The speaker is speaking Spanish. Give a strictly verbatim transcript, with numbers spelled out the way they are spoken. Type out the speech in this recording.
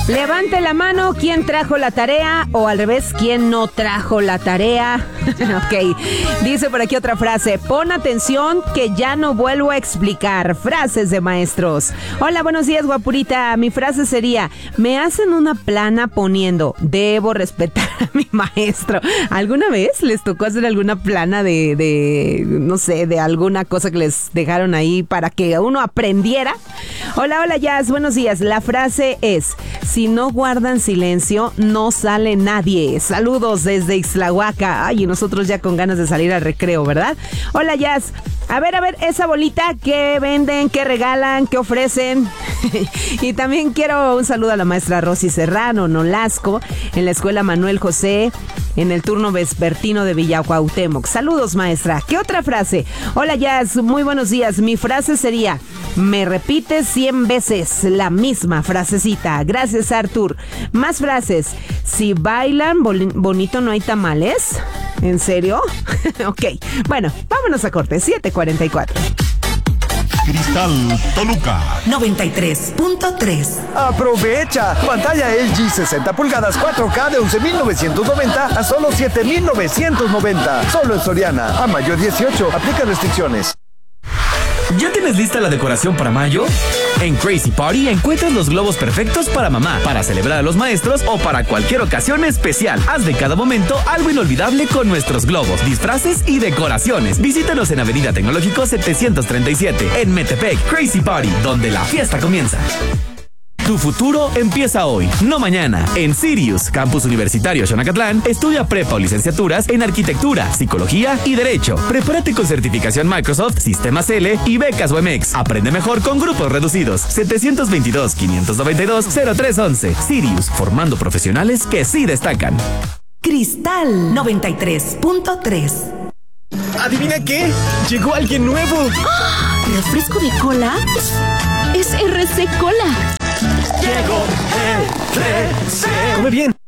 Levante la mano quién trajo la tarea o al revés, quién no trajo la tarea. Ok, dice por aquí otra frase. Pon atención que ya no vuelvo a explicar. Frases de maestros. Hola, buenos días, guapurita. Mi frase sería, me hacen una plana poniendo, debo respetar a mi maestro. ¿Alguna vez les tocó hacer alguna plana de, de, no sé, de alguna cosa que les dejaron ahí para que uno aprendiera? Hola, hola, Jazz, buenos días. La frase es, si no guardan silencio, no sale nadie. Saludos desde Ixtlahuaca. Ay, y nosotros ya con ganas de salir al recreo, ¿verdad? Hola, Jazz. A ver, a ver, esa bolita, ¿qué venden? ¿Qué regalan? ¿Qué ofrecen? Y también quiero un saludo a la maestra Rosy Serrano, Nolasco, en la escuela Manuel José, en el turno vespertino de Villa Cuauhtémoc. Saludos, maestra. ¿Qué otra frase? Hola, Jazz, muy buenos días. Mi frase sería, me repites cien veces la misma frasecita. Gracias, Artur. Más frases. Si bailan bol- bonito no hay tamales. ¿En serio? Ok. Bueno, vámonos a corte. siete cuarenta y cuatro. Cristal Toluca noventa y tres punto tres. Aprovecha. Pantalla L G sesenta pulgadas cuatro K de once mil novecientos noventa a solo siete mil novecientos noventa. Solo en Soriana. A mayo dieciocho. Aplica restricciones. ¿Ya tienes lista la decoración para mayo? En Crazy Party encuentras los globos perfectos para mamá, para celebrar a los maestros o para cualquier ocasión especial. Haz de cada momento algo inolvidable con nuestros globos, disfraces y decoraciones. Visítanos en Avenida Tecnológico setecientos treinta y siete, en Metepec. Crazy Party, donde la fiesta comienza. Tu futuro empieza hoy, no mañana. En Sirius, Campus Universitario Xonacatlán, estudia prepa o licenciaturas en Arquitectura, Psicología y Derecho. Prepárate con certificación Microsoft, Sistemas L y becas U M X. Aprende mejor con grupos reducidos. setecientos veintidós, quinientos noventa y dos, cero tres once. Sirius, formando profesionales que sí destacan. Cristal noventa y tres punto tres. ¿Adivina qué? Llegó alguien nuevo. ¡Oh! ¿Refresco de cola? Es R C Cola. Llegó R C. Come bien.